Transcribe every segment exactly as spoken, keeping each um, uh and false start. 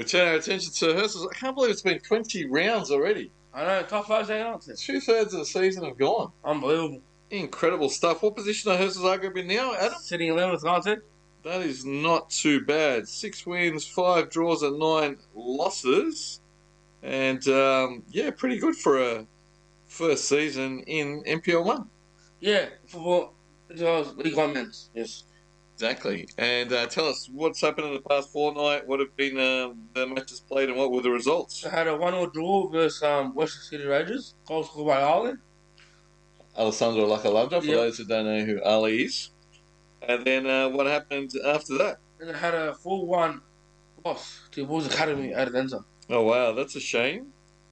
turn our attention to Hearses. I can't believe it's been twenty rounds already. I know, tough Thursday nights. Two thirds of the season have gone. Unbelievable. Incredible stuff. What position are Hearses Zagreb in now, Adam? Sitting eleventh, aren't it? That is not too bad. Six wins, five draws, and nine losses. And, um, yeah, pretty good for a first season in N P L one. Yeah, football. League One men's. Yes. Exactly. And uh, tell us what's happened in the past fortnight, what have been um, the matches played, and what were the results? I had a one-all draw versus um, Western City Rangers. Goal scored by Ireland. Alessandro Lacalabra, for Yep. those who don't know who Ali is. And then uh, what happened after that? And I had a four one loss to the Boys Academy at Adenza. Oh, wow, that's a shame.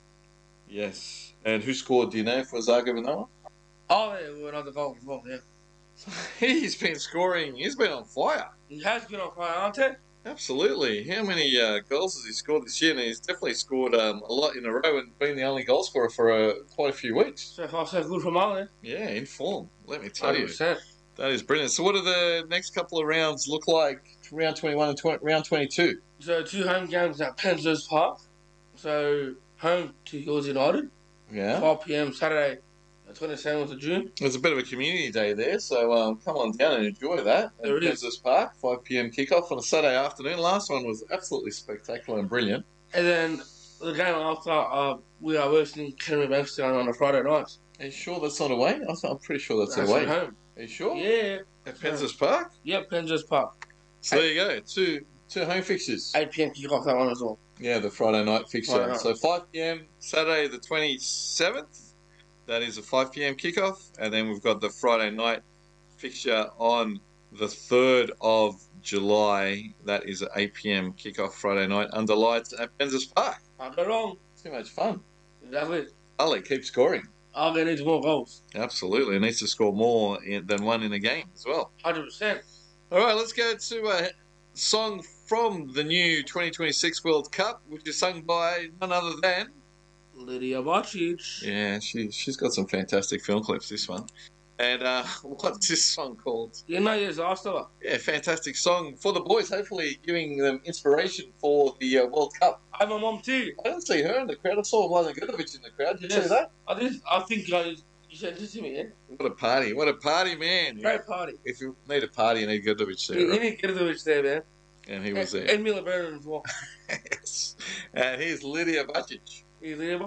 Yes. And who scored, do you know, for Zagreb in that one? Oh, yeah, we were another goal as well, yeah. He's been scoring. He's been on fire. He has been on fire, aren't he? Absolutely. How many uh, goals has he scored this year? And he's definitely scored um, a lot in a row and been the only goal scorer for uh, quite a few weeks. So far, so good from Ireland. Yeah, in form. Let me tell one hundred you. percent. That is brilliant. So what do the next couple of rounds look like? Round twenty-one and tw round twenty-two. So two home games at Penshurst Park. So home to Hills United. Yeah. five p m Saturday, the twenty-seventh of June. There's a bit of a community day there, so um, come on down and enjoy that. There at it is. Penshurst Park, five p m kickoff on a Saturday afternoon. Last one was absolutely spectacular and brilliant. And then the game after, uh, we are versing Kennery Bankstown on a Friday night. Are you sure that's not away? I th- I'm pretty sure that's, That's away. at home. Are you sure? Yeah. At Penshurst Park? Yep, Penshurst Park. So there you go. Two two home fixtures. eight p m kickoff that one as well. Yeah, the Friday night fixture. Friday night. So five p m Saturday the twenty-seventh. That is a five p m kickoff. And then we've got the Friday night fixture on the third of July. That is an eight p m kickoff Friday night under lights at Penshurst Park. Can't go wrong. Too much fun. Exactly. Ali, keep scoring. Argo needs more goals. Absolutely. It needs to score more in, than one in a game as well. one hundred percent. All right, let's go to a song from the new twenty twenty-six World Cup, which is sung by none other than... Lydia Bacic. Yeah, she, she's got some fantastic film clips, this one. And uh, what's this song called? You know, yes, Arsenal. Yeah, fantastic song for the boys, hopefully giving them inspiration for the uh, World Cup. I have my mom too. I didn't see her in the crowd. I saw Mladen Grdovic in the crowd. Did you Yes. see that? I did. I think uh, you sent it to me, yeah? What a party. What a party, man. Great party. If you need a party, you need Grdovic there, You, you right? need to get the there, man. And he was And, there. and Mila Brennan as well. Yes. And here's Lydia Bacic. He's there.